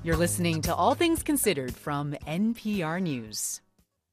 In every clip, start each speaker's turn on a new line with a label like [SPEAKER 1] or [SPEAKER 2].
[SPEAKER 1] You're listening to All Things Considered from NPR News.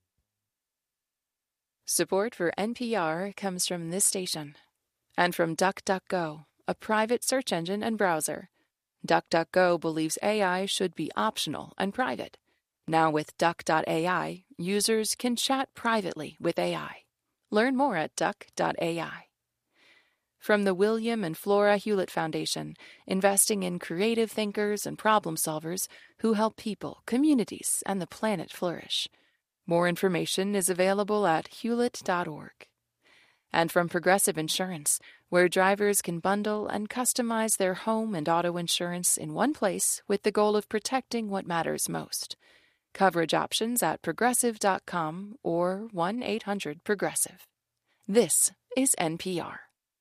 [SPEAKER 2] Support for NPR comes from this station and from DuckDuckGo, a private search engine and browser. DuckDuckGo believes AI should be optional and private. Now with Duck.ai, users can chat privately with AI. Learn more at Duck.ai. From the William and Flora Hewlett Foundation, investing in creative thinkers and problem solvers who help people, communities, and the planet flourish. More information is available at hewlett.org. And from Progressive Insurance, where drivers can bundle and customize their home and auto insurance in one place with the goal of protecting what matters most. Coverage options at progressive.com or 1-800-PROGRESSIVE. This is NPR.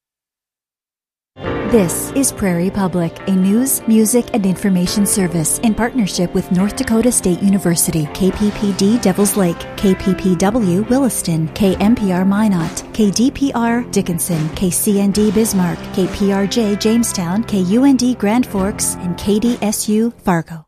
[SPEAKER 3] This is Prairie Public, a news, music, and information service in partnership with North Dakota State University, KPPD Devils Lake, KPPW Williston, KMPR Minot, KDPR Dickinson, KCND Bismarck, KPRJ Jamestown, KUND Grand Forks, and KDSU Fargo.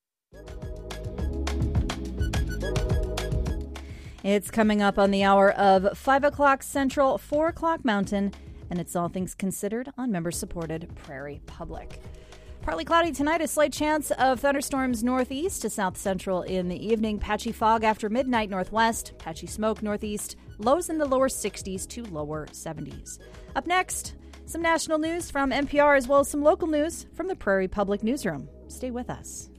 [SPEAKER 4] It's coming up on the hour of 5 o'clock Central, 4 o'clock Mountain, and it's All Things Considered on member-supported Prairie Public. Partly cloudy tonight, a slight chance of thunderstorms northeast to south central in the evening. Patchy fog after midnight northwest, patchy smoke northeast, lows in the lower 60s to lower 70s. Up next, some national news from NPR as well as some local news from the Prairie Public Newsroom. Stay with us.